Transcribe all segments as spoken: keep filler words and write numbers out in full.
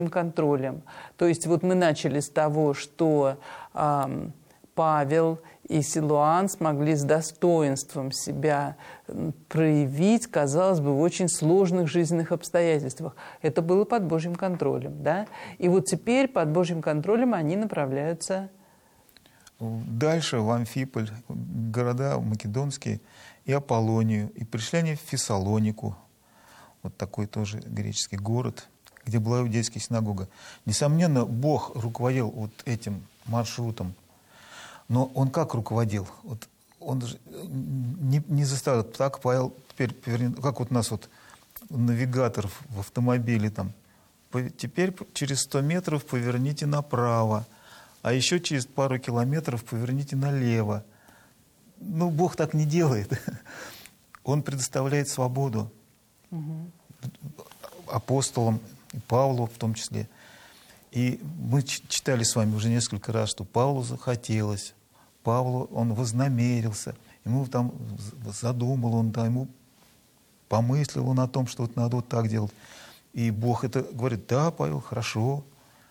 контролем. То есть вот мы начали с того, что э, Павел и Силуан смогли с достоинством себя проявить, казалось бы, в очень сложных жизненных обстоятельствах. Это было под Божьим контролем, да? И вот теперь под Божьим контролем они направляются дальше в Амфиполь, города македонские, и Аполлонию. И пришли они в Фессалонику, вот такой тоже греческий город, где была иудейская синагога. Несомненно, Бог руководил вот этим маршрутом. Но Он как руководил? Вот Он же не, не заставил. Так, Павел, теперь, как вот у нас вот навигатор в автомобиле там. Теперь через сто метров поверните направо, а еще через пару километров поверните налево. Ну, Бог так не делает. Он предоставляет свободу угу. апостолам, и Павлу в том числе. И мы читали с вами уже несколько раз, что Павлу захотелось, Павлу он вознамерился, ему там задумал, он да, ему помыслил он о том, что вот надо вот так делать. И Бог это говорит: да, Павел, хорошо,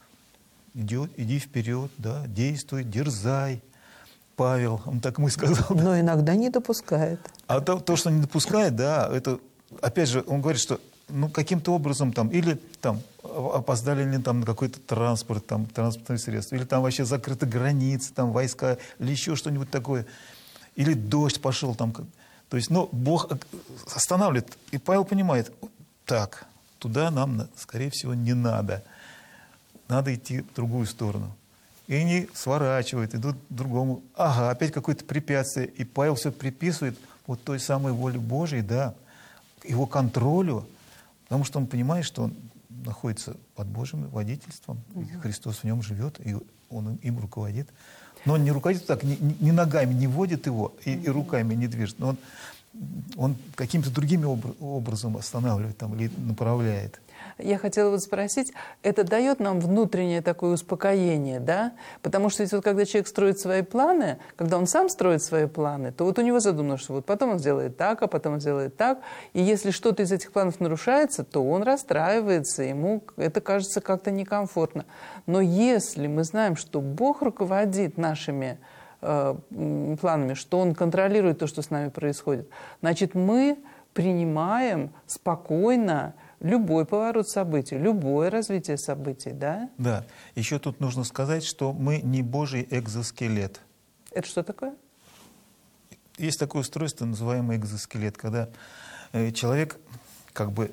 идет, иди вперед, да, действуй, дерзай. Павел, он так мы сказал. Но иногда не допускает. А то, то, что не допускает, да, это, опять же, он говорит, что ну, каким-то образом там, или там опоздали ли там на какой-то транспорт, там, транспортное средство, или там вообще закрыты границы, там войска, или еще что-нибудь такое, или дождь пошел там. То есть, ну, Бог останавливает, и Павел понимает: так, туда нам, скорее всего, не надо, надо идти в другую сторону. И они сворачивают, идут к другому. Ага, опять какое-то препятствие, и Павел все приписывает вот той самой воле Божией, да, его контролю, потому что он понимает, что он находится под Божьим водительством, угу. и Христос в нем живет, и он им руководит. Но он не руководит так, ни, ни ногами не водит его, и, угу. и руками не движет, но он, он каким-то другим образом останавливает там, или направляет. Я хотела вот спросить, это дает нам внутреннее такое успокоение, да? Потому что ведь вот когда человек строит свои планы, когда он сам строит свои планы, то вот у него задумано, что вот потом он сделает так, а потом он сделает так. И если что-то из этих планов нарушается, то он расстраивается, ему это кажется как-то некомфортно. Но если мы знаем, что Бог руководит нашими э, планами, что Он контролирует то, что с нами происходит, значит, мы принимаем спокойно любой поворот событий, любое развитие событий, да? Да. Еще тут нужно сказать, что мы не Божий экзоскелет. Это что такое? Есть такое устройство, называемое экзоскелет, когда человек как бы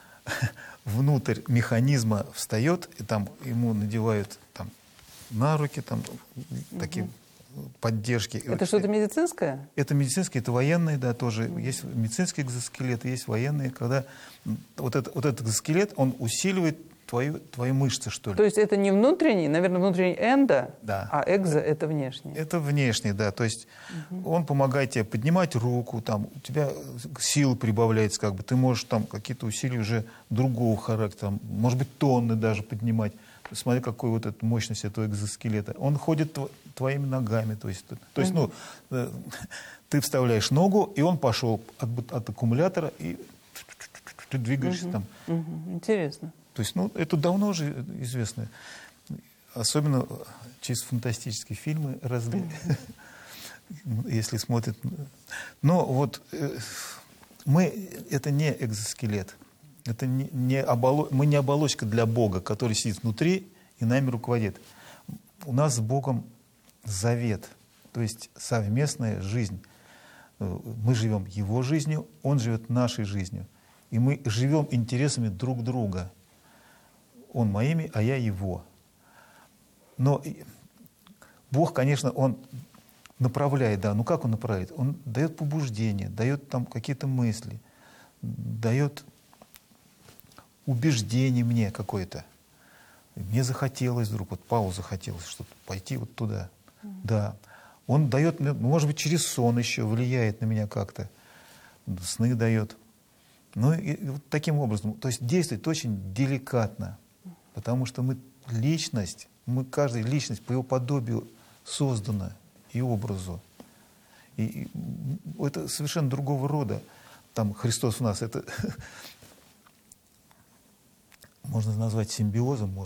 внутрь механизма встает, и там ему надевают там, на руки там, угу. такие поддержки. Это что-то медицинское? Это медицинское, это военные, да, тоже. Mm. Есть медицинские экзоскелеты, есть военные, когда вот, это, вот этот экзоскелет, он усиливает твою, твои мышцы, что ли. То есть это не внутренний, наверное, внутренний эндо, да. а экзо — это внешний. Это внешний, да. То есть mm-hmm. он помогает тебе поднимать руку, там, у тебя сил прибавляется, как бы. Ты можешь там какие-то усилия уже другого характера, может быть, тонны даже поднимать. Смотри, какой вот эта мощность этого экзоскелета. Он ходит тв твоими ногами. То есть, то есть ну, э, ты вставляешь ногу, и он пошел от, от аккумулятора, и ты двигаешься угу, там. Угу. Интересно. То есть, ну, это давно уже известно. Особенно через фантастические фильмы разные, если смотрят. Но вот э, мы, это не экзоскелет. Это не, не оболо... Мы не оболочка для Бога, который сидит внутри и нами руководит. У нас с Богом завет, то есть совместная жизнь. Мы живем Его жизнью, Он живет нашей жизнью. И мы живем интересами друг друга. Он моими, а я Его. Но Бог, конечно, Он направляет, да. Ну как Он направляет? Он дает побуждение, дает там какие-то мысли, дает убеждение мне какое-то. Мне захотелось вдруг, вот Павлу захотелось что-то пойти вот туда. Mm-hmm. Да. Он дает, может быть, через сон еще влияет на меня как-то. Сны дает. Ну и, и вот таким образом. То есть действует очень деликатно. Потому что мы личность, мы каждая личность по его подобию создана и образу. И, и это совершенно другого рода. Там Христос в нас, это можно назвать симбиозом, может.